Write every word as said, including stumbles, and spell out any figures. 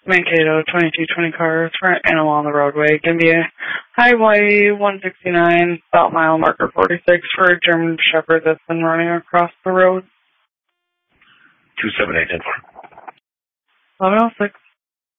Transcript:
Mankato twenty-two twenty cars for an animal on the roadway. Give me a Highway one sixty-nine, about mile marker forty-six for a German Shepherd that's been running across the road. two seven eight ten four. eleven oh six.